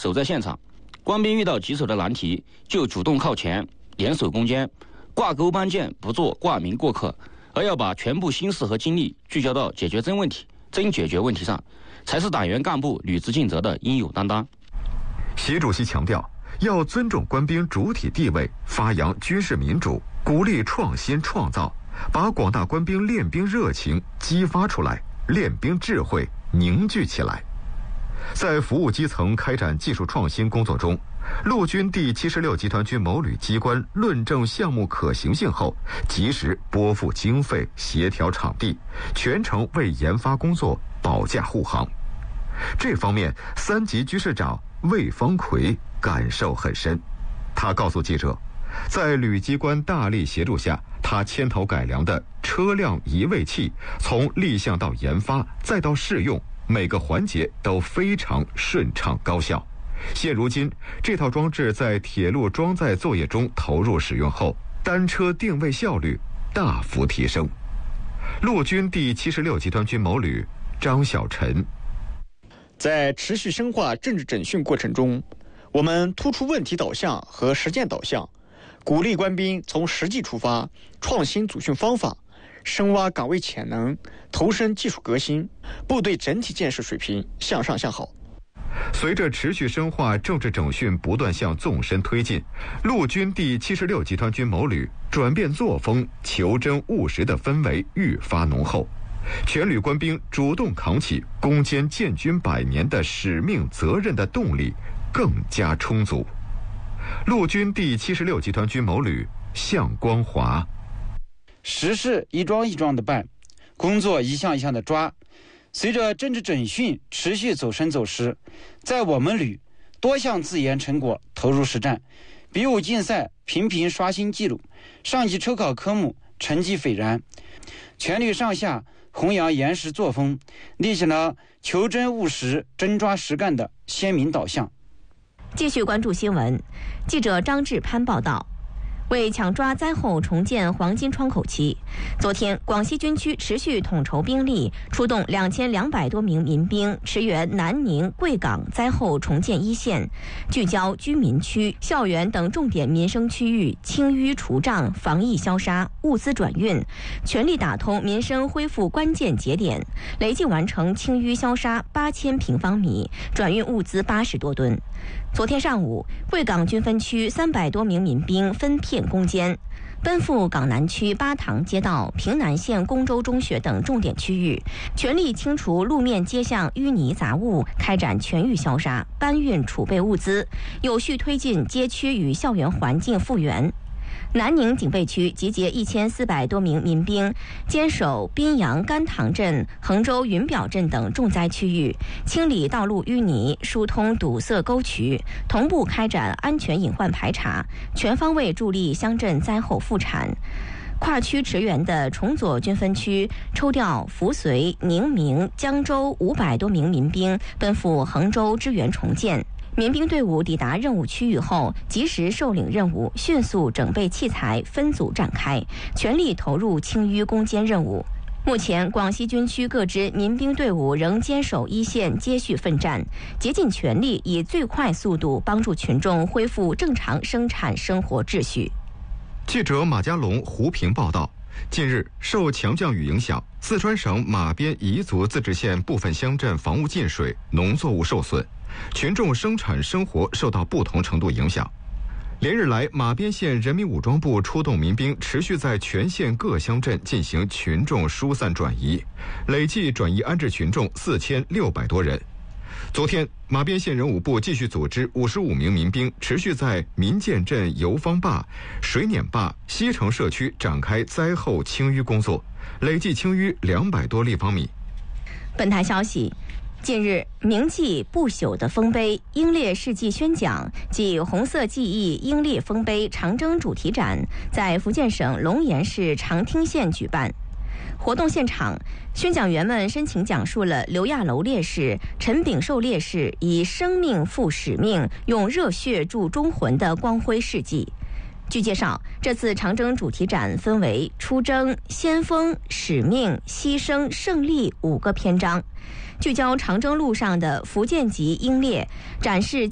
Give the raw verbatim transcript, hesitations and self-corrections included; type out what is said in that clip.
守在现场，官兵遇到棘手的难题就主动靠前，联手攻坚，挂钩帮建不做挂名过客，而要把全部心思和精力聚焦到解决真问题、真解决问题上，才是党员干部履职尽责的应有担当。 习主席强调，要尊重官兵主体地位，发扬军事民主，鼓励创新创造，把广大官兵练兵热情激发出来，练兵智慧凝聚起来。在服务基层开展技术创新工作中，陆军第七十六集团军某旅机关论证项目可行性后，及时拨付经费，协调场地，全程为研发工作保驾护航。这方面，三级居士长魏方奎感受很深。他告诉记者，在旅机关大力协助下，他牵头改良的车辆移位器，从立项到研发再到试用，每个环节都非常顺畅高效。现如今，这套装置在铁路装载作业中投入使用后，单车定位效率大幅提升。陆军第七十六集团军某旅张小晨， 在持续深化政治整训过程中，我们突出问题导向和实践导向，鼓励官兵从实际出发，创新组训方法，深挖岗位潜能，投身技术革新，部队整体建设水平向上向好。 随着持续深化政治整训不断向纵深推进，陆军第七十六集团军某旅转变作风、求真务实的氛围愈发浓厚，全旅官兵主动扛起攻坚建军百年的使命责任的动力更加充足。陆军第七十六集团军某旅向光华， 实事一桩一桩的办，工作一项一项的抓。随着政治整训持续走深走实，在我们旅多项自研成果投入实战，比武竞赛频频刷新纪录，上级抽考科目成绩斐然，全旅上下弘扬严实作风，立起了求真务实、真抓实干的鲜明导向。 继续关注新闻，记者张志攀报道。为抢抓灾后重建黄金窗口期，昨天广西军区持续统筹兵力，出动两千两百多名民兵驰援南宁、贵港灾后重建一线，聚焦居民区、校园等重点民生区域，清淤除障、防疫消杀、物资转运，全力打通民生恢复关键节点，累计完成清淤消杀八千平方米，转运物资八十多吨。昨天上午，贵港军分区三百多名民兵分片攻坚，奔赴港南区巴塘街道、平南县公州中学等重点区域，全力清除路面街巷淤泥杂物，开展全域消杀，搬运储备物资，有序推进街区与校园环境复原。南宁警备区集结一千四百多名民兵，坚守滨阳甘塘镇、衡州云表镇等重灾区域，清理道路淤泥，疏通堵塞沟渠，同步开展安全隐患排查，全方位助力乡镇灾后复产。跨区驰援的崇左军分区抽调扶绥、宁明、江州五百多名民兵奔赴衡州支援重建。民兵队伍抵达任务区域后，及时受领任务，迅速整备器材，分组展开，全力投入清淤攻坚任务。目前，广西军区各支民兵队伍仍坚守一线，接续奋战，竭尽全力以最快速度帮助群众恢复正常生产生活秩序。 记者马家龙、胡平报道。近日，受强降雨影响，四川省马边彝族自治县部分乡镇房屋进水，农作物受损，群众生产生活受到不同程度影响。连日来，马边县人民武装部出动民兵，持续在全县各乡镇进行群众疏散转移，累计转移安置群众四千六百多人。昨天，马边县人武部继续组织五十五名民兵，持续在民建镇油坊坝、水碾坝、西城社区展开灾后清淤工作，累计清淤两百多立方米。 本台消息，近日，铭记不朽的丰碑英烈事迹宣讲暨红色记忆英烈丰碑长征主题展在福建省龙岩市长汀县举办。活动现场，宣讲员们深情讲述了刘亚楼烈士、陈炳寿烈士以生命赴使命、用热血铸忠魂的光辉事迹。据介绍，这次长征主题展分为出征、先锋、使命、牺牲、胜利五个篇章，聚焦长征路上的福建籍英烈，展示